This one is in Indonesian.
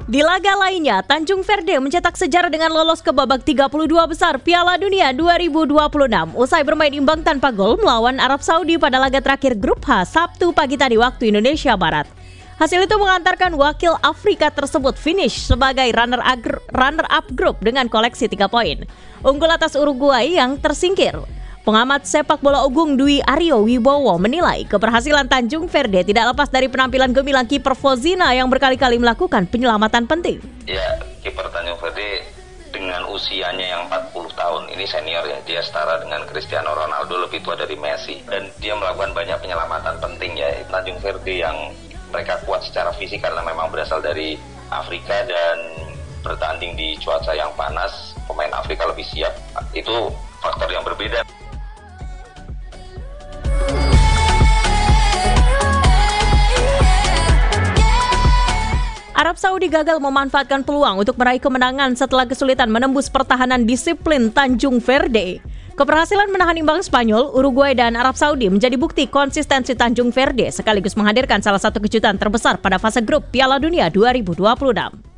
Di laga lainnya, Tanjung Verde mencetak sejarah dengan lolos ke babak 32 besar Piala Dunia 2026 usai bermain imbang tanpa gol melawan Arab Saudi pada laga terakhir Grup H Sabtu pagi tadi waktu Indonesia Barat. Hasil itu mengantarkan wakil Afrika tersebut finish sebagai runner-up grup dengan koleksi 3 poin. Unggul atas Uruguay yang tersingkir. Pengamat sepak bola Ugung Dwi Aryo Wibowo menilai keberhasilan Tanjung Verde tidak lepas dari penampilan gemilang kiper Fozina yang berkali-kali melakukan penyelamatan penting. Ya, kiper Tanjung Verde dengan usianya yang 40 tahun, ini senior ya, dia setara dengan Cristiano Ronaldo, lebih tua dari Messi. Dan dia melakukan banyak penyelamatan penting ya. Tanjung Verde yang mereka kuat secara fisik karena memang berasal dari Afrika dan bertanding di cuaca yang panas, pemain Afrika lebih siap, itu faktor yang berbeda. Arab Saudi gagal memanfaatkan peluang untuk meraih kemenangan setelah kesulitan menembus pertahanan disiplin Tanjung Verde. Keberhasilan menahan imbang Spanyol, Uruguay, dan Arab Saudi menjadi bukti konsistensi Tanjung Verde sekaligus menghadirkan salah satu kejutan terbesar pada fase grup Piala Dunia 2026.